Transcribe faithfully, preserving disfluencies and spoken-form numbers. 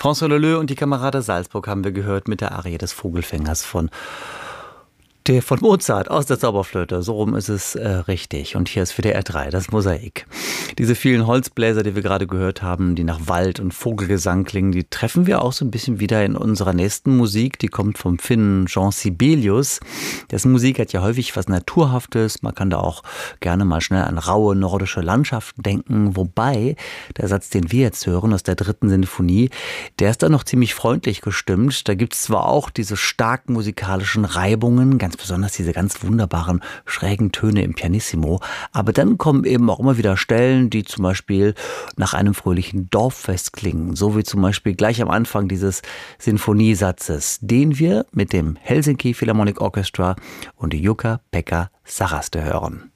François Leleux und die Kamerade Salzburg haben wir gehört mit der Arie des Vogelfängers von Der von Mozart aus der Zauberflöte, so rum ist es äh, richtig. Und hier ist W D R drei, das Mosaik. Diese vielen Holzbläser, die wir gerade gehört haben, die nach Wald und Vogelgesang klingen, die treffen wir auch so ein bisschen wieder in unserer nächsten Musik. Die kommt vom Finnen Jean Sibelius. Dessen Musik hat ja häufig was Naturhaftes. Man kann da auch gerne mal schnell an raue nordische Landschaften denken. Wobei, der Satz, den wir jetzt hören aus der dritten Sinfonie, der ist da noch ziemlich freundlich gestimmt. Da gibt es zwar auch diese starken musikalischen Reibungen, ganz besonders diese ganz wunderbaren schrägen Töne im Pianissimo. Aber dann kommen eben auch immer wieder Stellen, die zum Beispiel nach einem fröhlichen Dorffest klingen. So wie zum Beispiel gleich am Anfang dieses Sinfoniesatzes, den wir mit dem Helsinki Philharmonic Orchestra und die Jukka-Pekka Saraste hören.